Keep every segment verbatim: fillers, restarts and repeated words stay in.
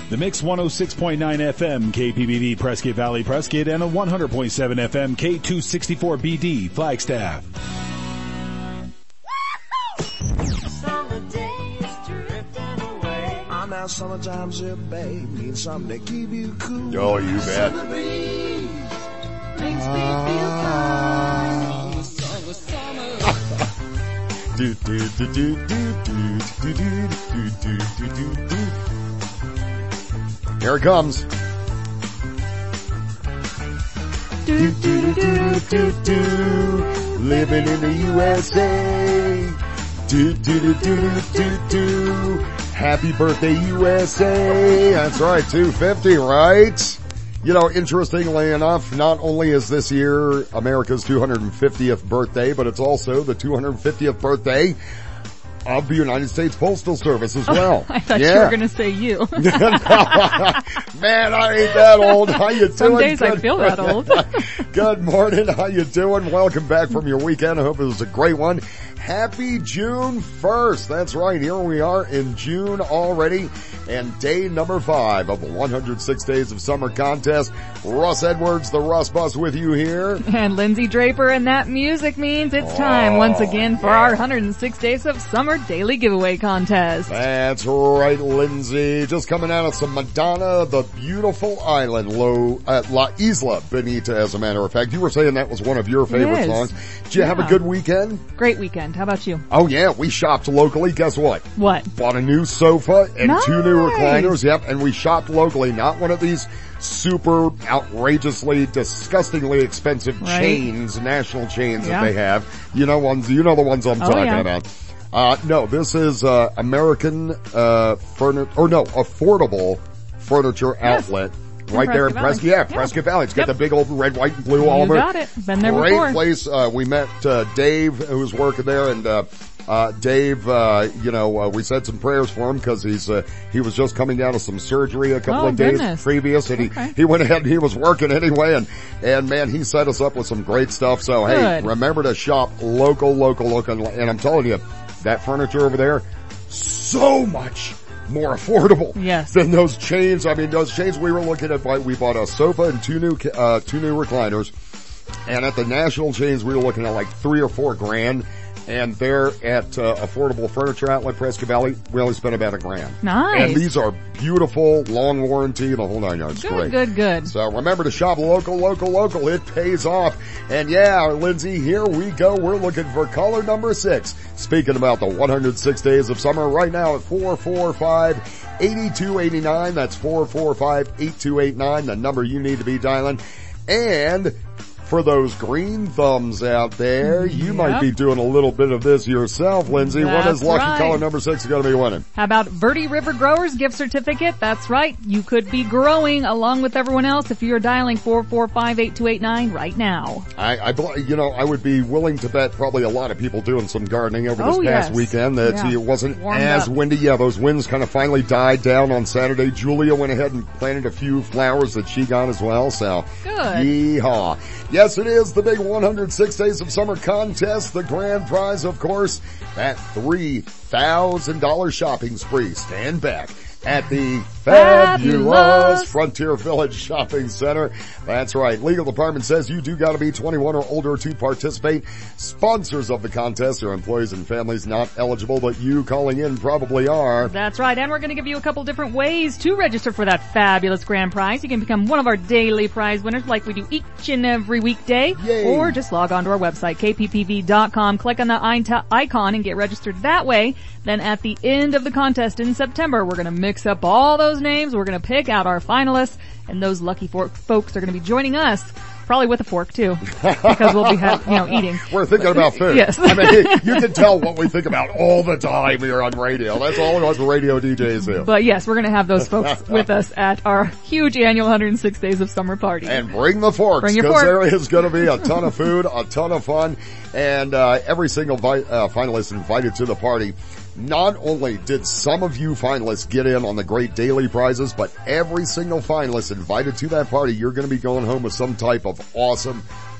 The Mix one oh six point nine F M, K P B D, Prescott Valley, Prescott, and a one hundred point seven F M, K two sixty-four B D, Flagstaff. Summer days drifting away. On that summertime ship, babe, need something to keep you cool. Oh, you bet. Summer breeze makes me feel fine. Summer, summer. Do, do, do, do, do, do, do, do, do, do, do, do. Here it comes. Do, do, do, do, do, do. Living in the U S A. Do, do, do, do, do, do, do. Happy birthday, U S A. That's right, two fifty, right? You know, interestingly enough, not only is this year America's two hundred fiftieth birthday, but it's also the two hundred fiftieth birthday of the United States Postal Service as well. I thought yeah. you were going to say you. Man, I ain't that old. How you doing? Some days Good I feel that old. Good morning. How you doing? Welcome back from your weekend. I hope it was a great one. Happy June first. That's right. Here we are in June already, and day number five of the one hundred six Days of Summer contest. Russ Edwards, the Russ Bus, with you here. And Lindsay Draper, and that music means it's time once again for our one hundred six Days of Summer Daily Giveaway Contest. That's right, Lindsay. Just coming out of some Madonna, the beautiful island, Lo, uh, La Isla Bonita, as a matter of fact. You were saying that was one of your favorite songs. Did you yeah. have a good weekend? Great weekend. How about you? Oh yeah, we shopped locally. Guess what? What? Bought a new sofa and nice. two new recliners. Yep, and we shopped locally. Not one of these super outrageously, disgustingly expensive right. chains, national chains yeah. that they have. You know ones, you know the ones I'm oh, talking yeah. about. Uh, no, this is, uh, American, uh, furniture, or no, affordable furniture yes. outlet. Right there in Prescott, yeah, yeah. Prescott Valley. It's got yep. the big old red, white, and blue you all over. You got it. Been there Great before. place. Uh, we met, uh, Dave, who was working there, and, uh, uh, Dave, uh, you know, uh, we said some prayers for him because he's, uh, he was just coming down of some surgery a couple oh, of days goodness. previous, and okay. he, he went ahead and he was working anyway, and, and man, he set us up with some great stuff. So, Good. hey, remember to shop local, local, local, and I'm telling you, that furniture over there, so much more affordable yes. than those chains. I mean, those chains we were looking at, we bought a sofa and two new, uh, two new recliners. And at the national chains, we were looking at like three or four grand. And they're at, uh, Affordable Furniture Outlet, Prescott Valley. We only spent about a grand. Nice. And these are beautiful, long warranty, the whole nine yards. Good, great. good, good. So remember to shop local, local, local. It pays off. And yeah, Lindsay, here we go. We're looking for caller number six. Speaking about the one hundred six Days of Summer right now at four four five, eight two eight nine. That's four four five, eight two eight nine, the number you need to be dialing. And for those green thumbs out there, you yep. might be doing a little bit of this yourself, Lindsay. That's what is lucky right. caller number six going to be winning? How about Verde River Growers gift certificate? That's right. You could be growing along with everyone else if you're dialing four four five, eight two eight nine right now. I, I, you know, I would be willing to bet probably a lot of people doing some gardening over this oh, past yes. weekend that yeah. it wasn't Warmed as up. windy. Yeah, those winds kind of finally died down on Saturday. Julia went ahead and planted a few flowers that she got as well. So, good. Yeehaw. Yes, it is the big one hundred six Days of Summer contest. The grand prize, of course, that three thousand dollars shopping spree. Stand back at the fabulous, fabulous Frontier Village Shopping Center. That's right. Legal department says you do gotta be twenty-one or older to participate. Sponsors of the contest are employees and families not eligible, but you calling in probably are. That's right. And we're gonna give you a couple different ways to register for that fabulous grand prize. You can become one of our daily prize winners like we do each and every weekday. Yay. Or just log on to our website, k p p v dot com, click on the icon and get registered that way. Then at the end of the contest in September, we're gonna mix up all those names. We're going to pick out our finalists, and those lucky for- folks are going to be joining us, probably with a fork too, because we'll be, ha- you know, eating. We're thinking about food. Yes. I mean, you can tell what we think about all the time here on radio. That's all us radio D Js do. But yes, we're going to have those folks with us at our huge annual one hundred six Days of Summer party. And bring the forks, because fork. there is going to be a ton of food, a ton of fun, and uh every single vi- uh, finalist invited to the party. Not only did some of you finalists get in on the great daily prizes, but every single finalist invited to that party, you're going to be going home with some type of awesome,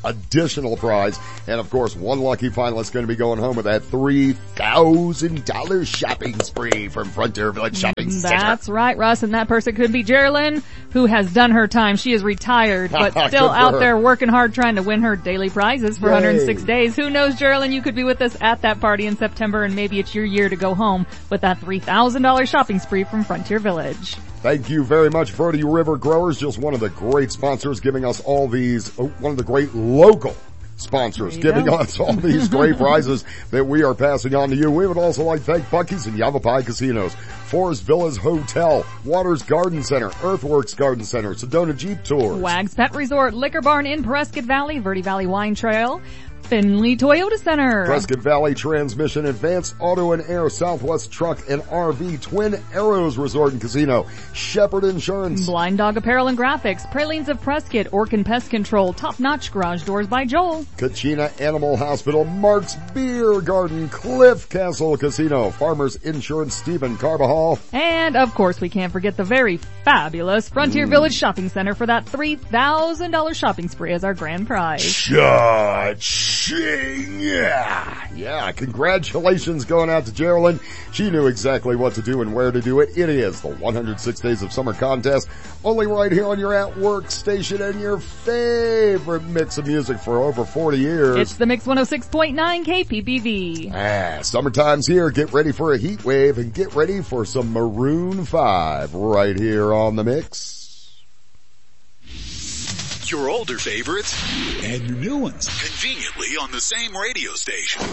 additional prize. And of course, one lucky finalist going to be going home with that three thousand dollars shopping spree from Frontier Village Shopping Center. That's right, Russ. And that person could be Geraldine, who has done her time. She is retired, but still out her. there working hard trying to win her daily prizes for Yay. one hundred six days. Who knows, Geraldine, you could be with us at that party in September, and maybe it's your year to go home with that three thousand dollars shopping spree from Frontier Village. Thank you very much, Verde River Growers, just one of the great sponsors giving us all these, oh, one of the great local sponsors giving go. us all these great prizes that we are passing on to you. We would also like to thank Buc-ee's and Yavapai Casinos, Forest Villas Hotel, Waters Garden Center, Earthworks Garden Center, Sedona Jeep Tours, Wags Pet Resort, Liquor Barn in Prescott Valley, Verde Valley Wine Trail, Finley Toyota Center, Prescott Valley Transmission, Advanced Auto and Air, Southwest Truck and R V, Twin Arrows Resort and Casino, Shepherd Insurance, Blind Dog Apparel and Graphics, Pralines of Prescott, Orkin Pest Control, Top Notch Garage Doors by Joel, Kachina Animal Hospital, Mark's Beer Garden, Cliff Castle Casino, Farmers Insurance, Stephen Carbajal, and of course we can't forget the very fabulous Frontier mm. Village Shopping Center for that three thousand dollars shopping spree as our grand prize. Cha-ching! Yeah, yeah, congratulations going out to Geraldine. She knew exactly what to do and where to do it. It is the one hundred six Days of Summer contest, only right here on your at-work station and your favorite mix of music for over forty years. It's the Mix one oh six point nine K P B V. Ah, summertime's here. Get ready for a heat wave and get ready for some Maroon five right here on the Mix. Your older favorites and your new ones conveniently on the same radio station.